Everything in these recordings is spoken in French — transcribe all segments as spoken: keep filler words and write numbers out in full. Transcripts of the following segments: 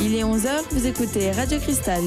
Il est onze heures, vous écoutez Radio Cristal.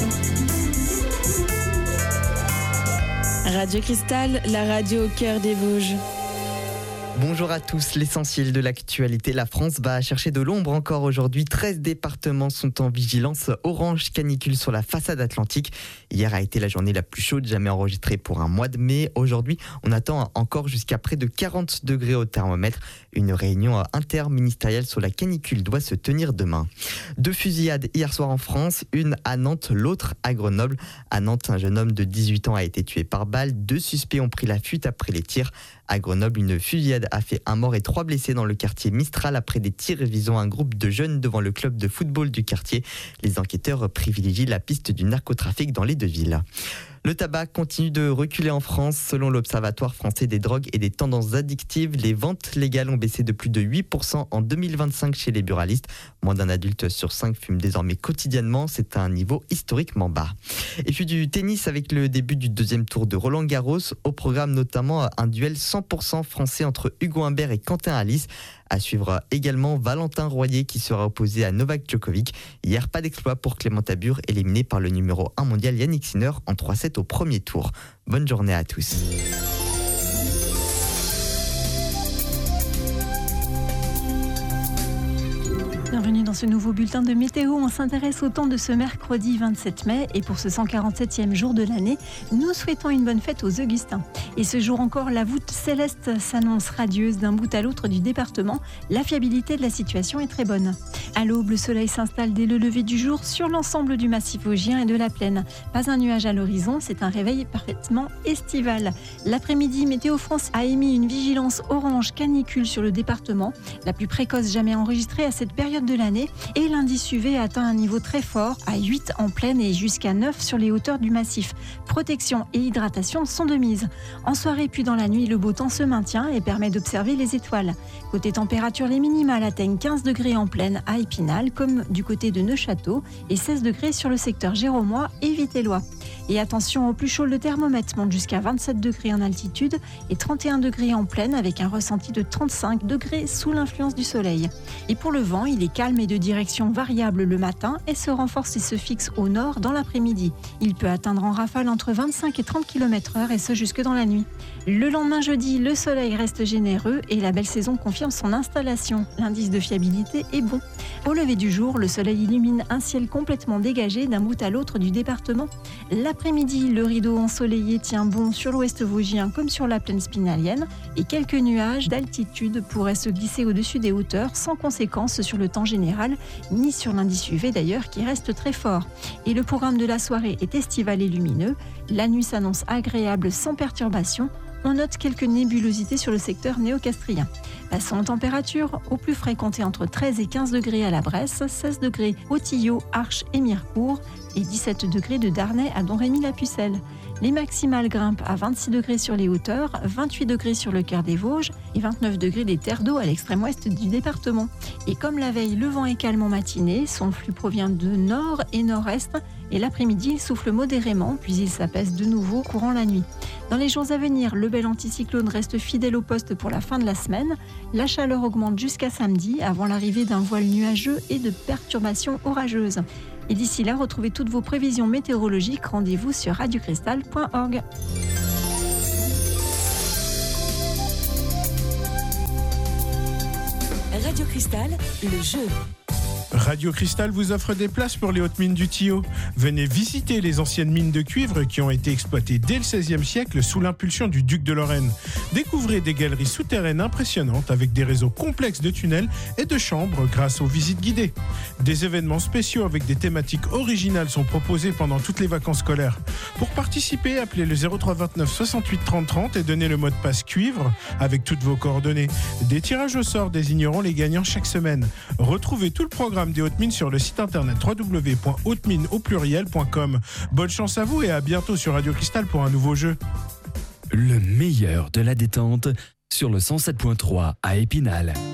Radio Cristal, la radio au cœur des Vosges. Bonjour à tous, l'essentiel de l'actualité. La France va chercher de l'ombre encore aujourd'hui. treize départements sont en vigilance orange canicule sur la façade atlantique. Hier a été la journée la plus chaude jamais enregistrée pour un mois de mai. Aujourd'hui, on attend encore jusqu'à près de quarante degrés au thermomètre. Une réunion interministérielle sur la canicule doit se tenir demain. Deux fusillades hier soir en France, une à Nantes, l'autre à Grenoble. À Nantes, un jeune homme de dix-huit ans a été tué par balle. Deux suspects ont pris la fuite après les tirs. À Grenoble, une fusillade a fait un mort et trois blessés dans le quartier Mistral après des tirs visant un groupe de jeunes devant le club de football du quartier. Les enquêteurs privilégient la piste du narcotrafic dans les deux villes. Le tabac continue de reculer en France. Selon l'Observatoire français des drogues et des tendances addictives, les ventes légales ont baissé de plus de huit pour cent en deux mille vingt-cinq chez les buralistes. Moins d'un adulte sur cinq fume désormais quotidiennement. C'est un niveau historiquement bas. Et puis du tennis avec le début du deuxième tour de Roland Garros. Au programme notamment un duel cent pour cent français entre Hugo Humbert et Quentin Halys. À suivre également Valentin Royer qui sera opposé à Novak Djokovic. Hier, pas d'exploit pour Clément Tabur, éliminé par le numéro un mondial Yannick Sinner en trois sept au premier tour. Bonne journée à tous. Bienvenue dans ce nouveau bulletin de météo. On s'intéresse au temps de ce mercredi vingt-sept mai et pour ce cent quarante-septième jour de l'année, nous souhaitons une bonne fête aux Augustins. Et ce jour encore, la voûte céleste s'annonce radieuse d'un bout à l'autre du département. La fiabilité de la situation est très bonne. À l'aube, le soleil s'installe dès le lever du jour sur l'ensemble du massif vosgien et de la plaine. Pas un nuage à l'horizon, c'est un réveil parfaitement estival. L'après-midi, Météo France a émis une vigilance orange canicule sur le département, la plus précoce jamais enregistrée à cette période de l'année, et l'indice U V atteint un niveau très fort à huit en plaine et jusqu'à neuf sur les hauteurs du massif. Protection et hydratation sont de mise. En soirée puis dans la nuit, le beau temps se maintient et permet d'observer les étoiles. Côté température, les minimales atteignent quinze degrés en plaine à Épinal, comme du côté de Neufchâteau, et seize degrés sur le secteur Géromois et Vitellois. Et attention au plus chaud, le thermomètre monte jusqu'à vingt-sept degrés en altitude et trente et un degrés en plaine avec un ressenti de trente-cinq degrés sous l'influence du soleil. Et pour le vent, il est calme et de direction variable le matin et se renforce et se fixe au nord dans l'après-midi. Il peut atteindre en rafale entre vingt-cinq et trente kilomètres heure et ce jusque dans la nuit. Le lendemain jeudi, le soleil reste généreux et la belle saison confirme son installation. L'indice de fiabilité est bon. Au lever du jour, le soleil illumine un ciel complètement dégagé d'un bout à l'autre du département. L'après-midi, le rideau ensoleillé tient bon sur l'ouest vosgien comme sur la plaine spinalienne et quelques nuages d'altitude pourraient se glisser au-dessus des hauteurs sans conséquence sur le temps général, ni sur l'indice U V d'ailleurs qui reste très fort. Et le programme de la soirée est estival et lumineux. La nuit s'annonce agréable sans perturbation. On note quelques nébulosités sur le secteur néocastrien. Passons aux températures. Au plus frais, comptez entre treize et quinze degrés à la Bresse, seize degrés au Tillot, Arches et Mirecourt et dix-sept degrés de Darney à Domrémy-la-Pucelle. Les maximales grimpent à vingt-six degrés sur les hauteurs, vingt-huit degrés sur le cœur des Vosges et vingt-neuf degrés des terres d'eau à l'extrême ouest du département. Et comme la veille, le vent est calme en matinée, son flux provient de nord et nord-est et l'après-midi, il souffle modérément puis il s'apaise de nouveau courant la nuit. Dans les jours à venir, le bel anticyclone reste fidèle au poste pour la fin de la semaine. La chaleur augmente jusqu'à samedi avant l'arrivée d'un voile nuageux et de perturbations orageuses. Et d'ici là, retrouvez toutes vos prévisions météorologiques. Rendez-vous sur radio cristal point org. Radio Cristal, le jeu. Radio Cristal vous offre des places pour les hautes mines du Tillot. Venez visiter les anciennes mines de cuivre qui ont été exploitées dès le seizième siècle sous l'impulsion du duc de Lorraine. Découvrez des galeries souterraines impressionnantes avec des réseaux complexes de tunnels et de chambres grâce aux visites guidées. Des événements spéciaux avec des thématiques originales sont proposés pendant toutes les vacances scolaires. Pour participer, appelez le zéro trois vingt-neuf soixante-huit trente trente et donnez le mot de passe cuivre avec toutes vos coordonnées. Des tirages au sort désigneront les gagnants chaque semaine. Retrouvez tout le programme des hautes mines sur le site internet w w w point hautes mines au pluriel point com. Bonne chance à vous et à bientôt sur Radio Cristal pour un nouveau jeu. Le meilleur de la détente sur le cent sept point trois à Épinal.